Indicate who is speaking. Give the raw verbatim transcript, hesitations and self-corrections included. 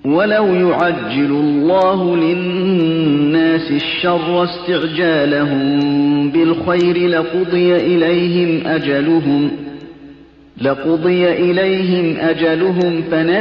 Speaker 1: وَلَوْ يُعَجِّلُ اللَّهُ لِلنَّاسِ الشَّرَّ اسْتِعْجَالَهُم بِالْخَيْرِ لَقُضِيَ إِلَيْهِمْ أَجَلُهُمْ لَقُضِيَ إِلَيْهِمْ أَجَلُهُمْ